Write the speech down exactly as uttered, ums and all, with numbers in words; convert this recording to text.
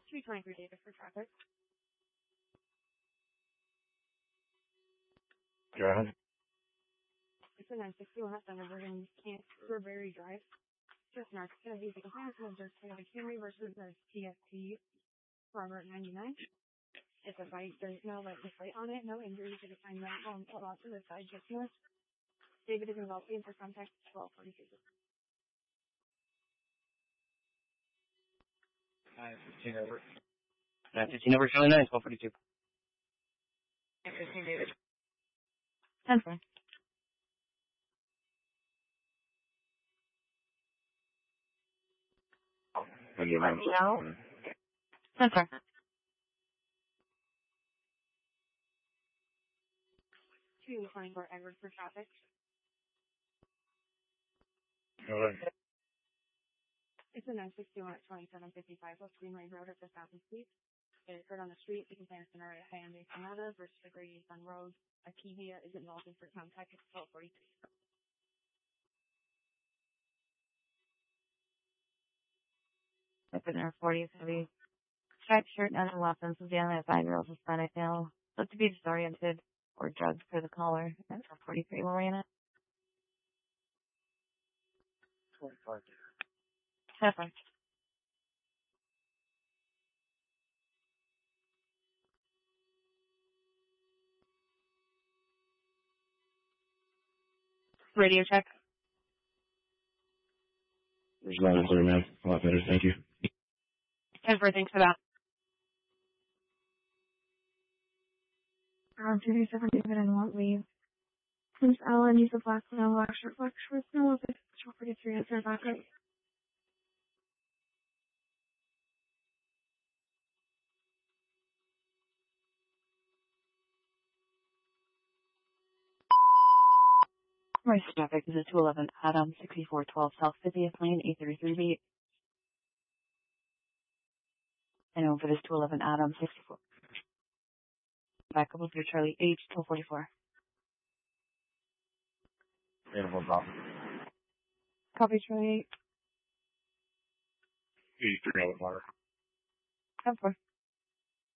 two twenty-three Davis for traffic. Go ahead. It's a nine sixty-one at Thunderbird and Camp Burberry Drive. Just north of the comparison of the Toyota Camry versus the T S P Robert ninety-nine. It's a bike. There's no license plate on it. No injuries. You can find that on pull off to the side just north. David is involved in for contact twelve forty-two. nine fifteen over. nine fifteen over, Charlie nine, twelve forty-two. nine fifteen David. ten four. And you have No. ten four. two twenty-four Edward for traffic. Go ahead. It's a nine sixty-one at twenty-seven fifty-five West Green Lane Road at the South and Street. It occurred on the street. The comparison are at Hyundai Sonata versus the Grady Sun Road. A Kia is involved in for contact at twelve forty-three. Open there forty is going to be striped shirt and other weapons with the only five-year-old Hispanic male. Look to be disoriented or drugged for the caller. That's for forty-three, Lorena. twenty-five. ten four. Radio check. There's a lot of clear, man. A lot better, thank you. ten four, thanks for that. Um, two seven David and won't leave. Since Alan used a black no black shirt, black shorts, no with twelve forty-three and turn back up. Right, traffic is a two eleven Adam sixty-four twelve South fiftieth Lane, eight thirty-three beat. And over this two eleven Adam sixty-four. Back up with your Charlie H, twelve forty-four. Available drop. Copy Charlie eight. eighty-three Outlet Water. ten four.